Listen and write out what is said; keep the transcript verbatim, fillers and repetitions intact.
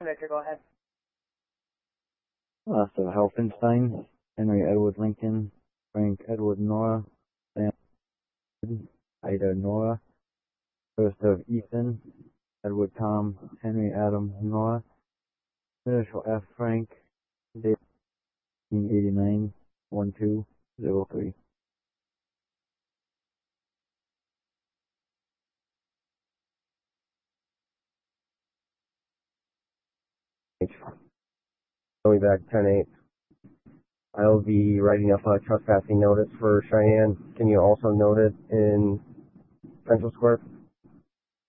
Victor, go ahead. Uh, so Helfenstein, Henry Edward Lincoln, Frank Edward Nora, Sam Ida Nora, first of Ethan, Edward Tom, Henry Adam Nora, initial F Frank, date nineteen eighty-nine, one two zero three. Going back ten eight. I'll be writing up a trespassing notice for Cheyenne. Can you also note it in Central Square?